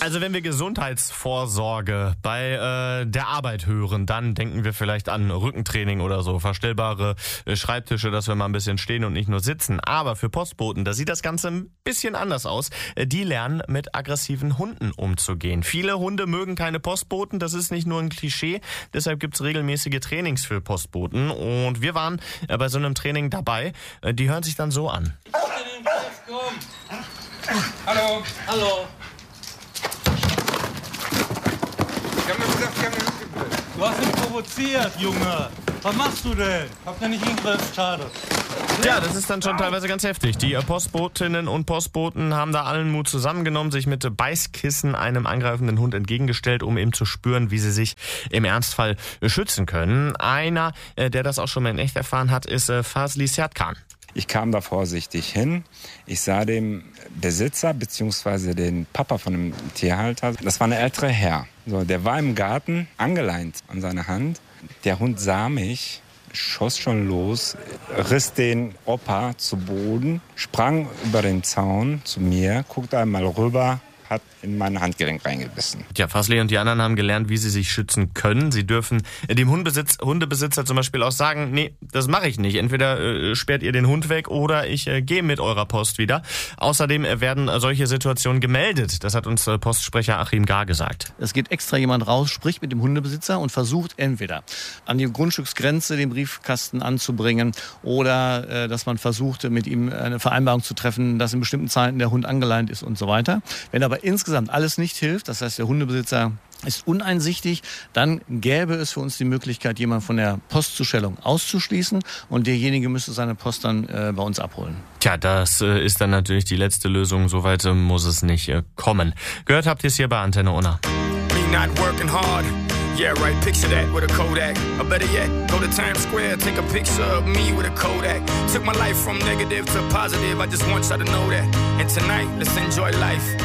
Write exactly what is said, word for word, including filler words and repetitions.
Also wenn wir Gesundheitsvorsorge bei äh, der Arbeit hören, dann denken wir vielleicht an Rückentraining oder so, verstellbare äh, Schreibtische, dass wir mal ein bisschen stehen und nicht nur sitzen. Aber für Postboten, da sieht das Ganze ein bisschen anders aus. Äh, die lernen mit aggressiven Hunden umzugehen. Viele Hunde mögen keine Postboten, das ist nicht nur ein Klischee. Deshalb gibt's regelmäßige Trainings für Postboten. Und wir waren äh, bei so einem Training dabei. Äh, die hören sich dann so an. Hallo. Hallo. Ich hab mir gesagt, ich hab mir mitgebracht. Du hast ihn provoziert, Junge. Was machst du denn? Habt ihr nicht hingegriffen? Schade. Ja, das ist dann schon teilweise ganz heftig. Die Postbotinnen und Postboten haben da allen Mut zusammengenommen, sich mit Beißkissen einem angreifenden Hund entgegengestellt, um eben zu spüren, wie sie sich im Ernstfall schützen können. Einer, der das auch schon mal in echt erfahren hat, ist Fazli Sertkan. Ich kam da vorsichtig hin. Ich sah dem Besitzer bzw. den Papa von dem Tierhalter, das war ein älterer Herr. So, der war im Garten angeleint an seine Hand. Der Hund sah mich, schoss schon los, riss den Opa zu Boden, sprang über den Zaun zu mir, guckte einmal rüber, hat in mein Handgelenk reingebissen. Ja, Fazli und die anderen haben gelernt, wie sie sich schützen können. Sie dürfen dem Hundebesitz, Hundebesitzer zum Beispiel auch sagen, nee, das mache ich nicht. Entweder äh, sperrt ihr den Hund weg oder ich äh, gehe mit eurer Post wieder. Außerdem äh, werden äh, solche Situationen gemeldet. Das hat uns äh, Postsprecher Achim Gar gesagt. Es geht extra jemand raus, spricht mit dem Hundebesitzer und versucht entweder an die Grundstücksgrenze den Briefkasten anzubringen oder äh, dass man versucht, mit ihm eine Vereinbarung zu treffen, dass in bestimmten Zeiten der Hund angeleint ist und so weiter. Wenn aber insgesamt alles nicht hilft, das heißt der Hundebesitzer ist uneinsichtig, dann gäbe es für uns die Möglichkeit, jemanden von der Postzustellung auszuschließen und derjenige müsste seine Post dann äh, bei uns abholen. Tja, das äh, ist dann natürlich die letzte Lösung, soweit äh, muss es nicht äh, kommen. Gehört habt ihr es hier bei Antenne Unna. Me not working hard. Yeah, right, picture that with a Kodak. Or better yet, go to Times Square, take a picture of me with a Kodak. Took my life from negative to positive, I just want y'all to know that. And tonight, let's enjoy life.